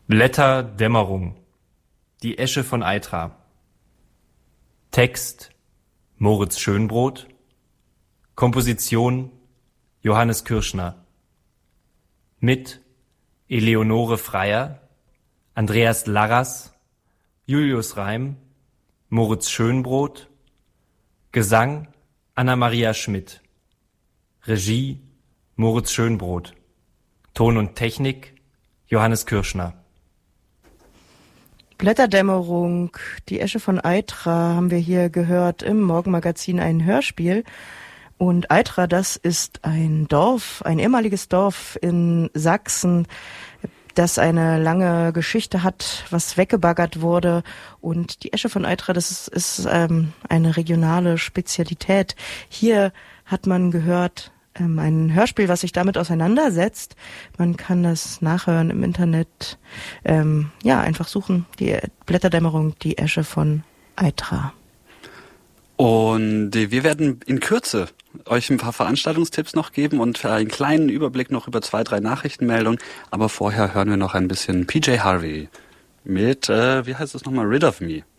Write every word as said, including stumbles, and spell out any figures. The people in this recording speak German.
Blätterdämmerung. Die Esche von Aitra. Text Moritz Schönbrot. Komposition Johannes Kirschner. Mit Eleonore Freier, Andreas Larras, Julius Reim, Moritz Schönbrot. Gesang Anna-Maria Schmidt. Regie Moritz Schönbrot. Ton und Technik Johannes Kirschner. Blätterdämmerung, die Esche von Aitra haben wir hier gehört im Morgenmagazin, ein Hörspiel. Und Aitra, das ist ein Dorf, ein ehemaliges Dorf in Sachsen, das eine lange Geschichte hat, was weggebaggert wurde. Und die Esche von Aitra, das ist, ist ähm, eine regionale Spezialität. Hier hat man gehört, ähm, ein Hörspiel, was sich damit auseinandersetzt. Man kann das nachhören im Internet. Ähm, ja, einfach suchen, die Blätterdämmerung, die Esche von Aitra. Und wir werden in Kürze euch ein paar Veranstaltungstipps noch geben und einen kleinen Überblick noch über zwei, drei Nachrichtenmeldungen. Aber vorher hören wir noch ein bisschen P J Harvey mit, äh, wie heißt es nochmal, Rid of Me.